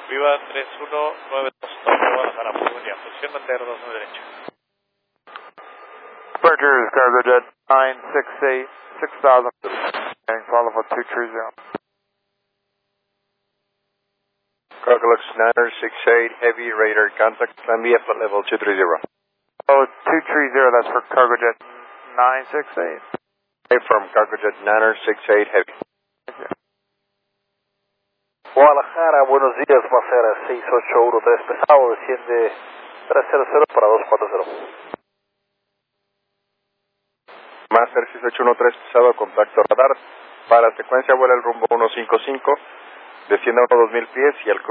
Viva 3192, Guadalajara, Polonia, posición mantener 2 a derecha. Departure Cargo Jet 968, 6000, and follow for 230. Cargolux 968, heavy radar contact, plan VF at level 230. Oh, 230, that's for Cargo Jet 968. Hey, from Cargo Jet 968, heavy. Thank you. Guadalajara, buenos días, Macera 6813 pesado, desciende 300 para 240. Master 6813 pesado, contacto radar, para secuencia vuela el rumbo 155, desciende a unos 2000 pies y al